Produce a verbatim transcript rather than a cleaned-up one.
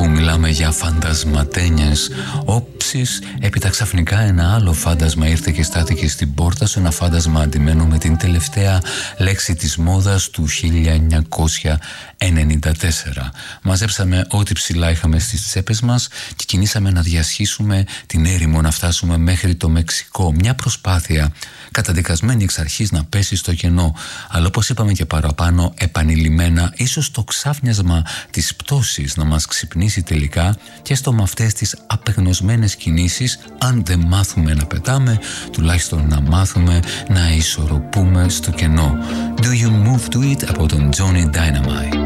που μιλάμε για φαντασματένιες όψεις, έπειτα ξαφνικά ένα άλλο φάντασμα ήρθε και στάθηκε στην πόρτα σου, ένα φάντασμα αντιμένο με την τελευταία λέξη της μόδας του χίλια εννιακόσια ενενήντα τέσσερα. Μαζέψαμε ό,τι ψηλά είχαμε στις τσέπες μας και κινήσαμε να διασχίσουμε την έρημο, να φτάσουμε μέχρι το Μεξικό. Μια προσπάθεια καταδικασμένη εξ αρχής να πέσει στο κενό, αλλά όπως είπαμε και παραπάνω επανειλημμένα, ίσως το ξάφνιασμα της πτώσης να μας ξυπνήσει τελικά και στο με αυτές τις απεγνωσμένες κινήσεις, αν δεν μάθουμε να πετάμε, τουλάχιστον να μάθουμε να ισορροπούμε στο κενό. Do you move to it από τον Johnny Dynamite.